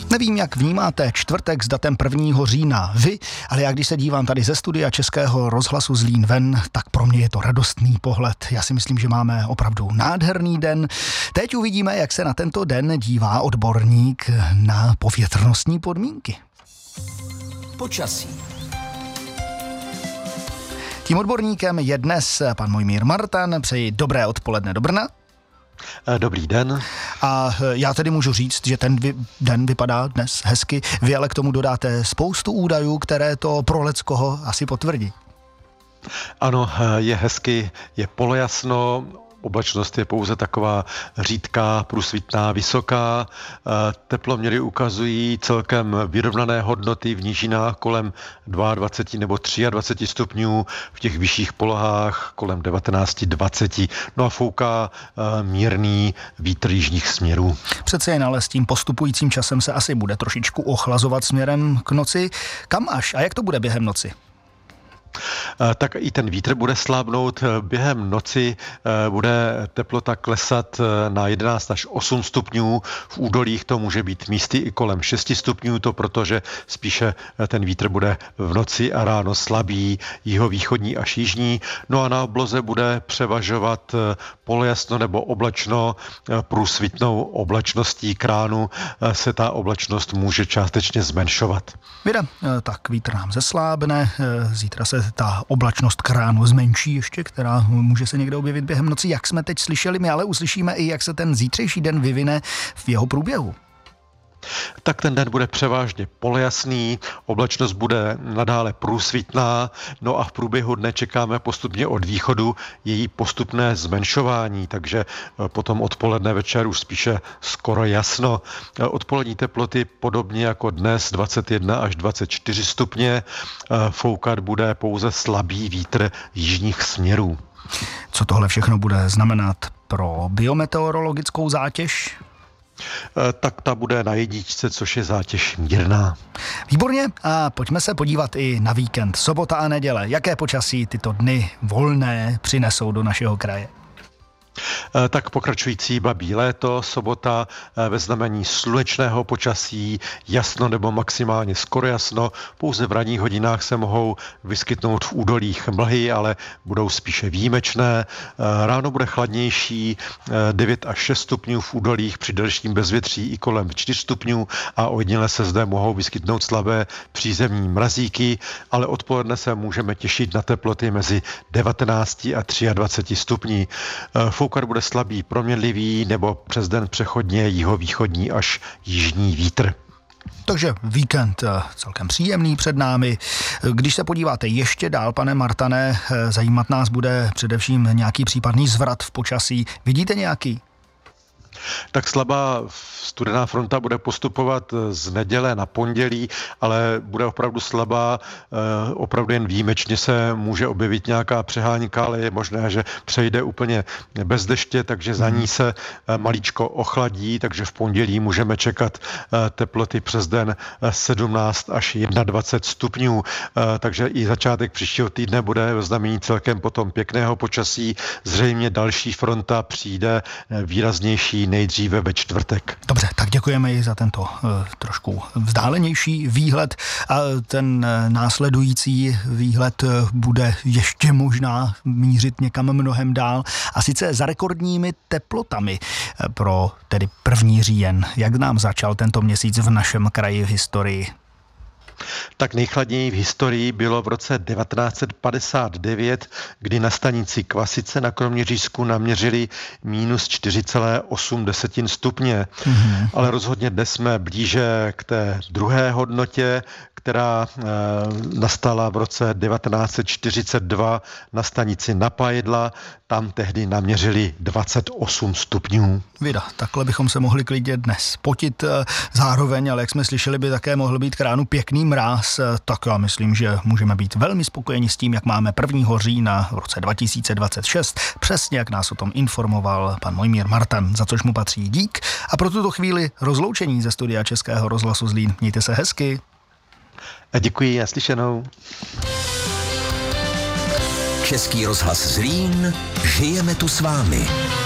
Nevím, jak vnímáte čtvrtek s datem 1. října vy, ale já když se dívám tady ze studia Českého rozhlasu Zlín ven, tak pro mě je to radostný pohled. Já si myslím, že máme opravdu nádherný den. Teď uvidíme, jak se na tento den dívá odborník na povětrnostní podmínky. Počasí. Tím odborníkem je dnes pan Mojmír Martan. Přeji dobré odpoledne do Brna. Dobrý den. A já tedy můžu říct, že ten den vypadá dnes hezky. Vy ale k tomu dodáte spoustu údajů, které to pro leckoho asi potvrdí. Ano, je hezky, je polojasno, oblačnost je pouze taková řídká, průsvitná, vysoká. Teploměry ukazují celkem vyrovnané hodnoty v nížinách kolem 22 nebo 23 stupňů, v těch vyšších polohách kolem 19-20. No a fouká mírný vítr jižních směrů. Přece jen ale s tím postupujícím časem se asi bude trošičku ochlazovat směrem k noci. Kam až a jak to bude během noci? Tak i ten vítr bude slábnout. Během noci bude teplota klesat na 11 až 8 stupňů. V údolích to může být místy i kolem 6 stupňů, to protože spíše ten vítr bude v noci a ráno slabý, jihovýchodní až jižní. No a na obloze bude převažovat polojasno nebo oblačno. Průsvitnou oblačností k ránu se ta oblačnost může částečně zmenšovat. Vida, tak vítr nám zeslábne, zítra se ta oblačnost k ránu zmenší ještě, která může se někde objevit během noci, jak jsme teď slyšeli, my ale uslyšíme i, jak se ten zítřejší den vyvine v jeho průběhu. Tak ten den bude převážně polojasný, oblačnost bude nadále průsvitná, no a v průběhu dne čekáme postupně od východu její postupné zmenšování, takže potom odpoledne večer už spíše skoro jasno. Odpolední teploty podobně jako dnes 21 až 24 stupně, foukat bude pouze slabý vítr jižních směrů. Co tohle všechno bude znamenat pro biometeorologickou zátěž? Tak ta bude na jedničce, což je zátěž mírná. Výborně, a pojďme se podívat i na víkend, sobota a neděle. Jaké počasí tyto dny volné přinesou do našeho kraje? Tak pokračující babí léto, sobota ve znamení slunečného počasí, jasno nebo maximálně skoro jasno, pouze v ranních hodinách se mohou vyskytnout v údolích mlhy, ale budou spíše výjimečné. Ráno bude chladnější, 9 až 6 stupňů v údolích, při delším bezvětří i kolem 4 stupňů a ojediněle se zde mohou vyskytnout slabé přízemní mrazíky, ale odpoledne se můžeme těšit na teploty mezi 19 a 23 stupni. Foukat bude slabý proměnlivý nebo přes den přechodně jihovýchodní až jižní vítr. Takže víkend celkem příjemný před námi. Když se podíváte ještě dál, pane Martane, zajímat nás bude především nějaký případný zvrat v počasí. Vidíte nějaký? Tak slabá studená fronta bude postupovat z neděle na pondělí, ale bude opravdu slabá, opravdu jen výjimečně se může objevit nějaká přehánka, ale je možné, že přejde úplně bez deště, takže za ní se maličko ochladí, takže v pondělí můžeme čekat teploty přes den 17 až 21 stupňů, takže i začátek příštího týdne bude ve znamení celkem potom pěkného počasí. Zřejmě další fronta přijde výraznější nejdříve ve čtvrtek. Dobře, tak děkujeme i za tento trošku vzdálenější výhled a ten následující výhled bude ještě možná mířit někam mnohem dál a sice za rekordními teplotami pro tedy 1. říjen. Jak nám začal tento měsíc v našem kraji v historii? Tak nejchladněji v historii bylo v roce 1959, kdy na stanici Kvasice na Kroměřížsku naměřili minus 4,8 stupně. Ale rozhodně dnes jsme blíže k té druhé hodnotě, která nastala v roce 1942 na stanici Napajedla. Tam tehdy naměřili 28 stupňů. Vida, takhle bychom se mohli klidně dnes potit zároveň, ale jak jsme slyšeli, by také mohl být k ránu pěkný mráz, tak já myslím, že můžeme být velmi spokojeni s tím, jak máme 1. října v roce 2026, přesně jak nás o tom informoval pan Mojmír Martan, za což mu patří dík. A pro tuto chvíli rozloučení ze studia Českého rozhlasu Zlín. Mějte se hezky. A děkuji, naslyšenou. Český rozhlas Zlín, žijeme tu s vámi.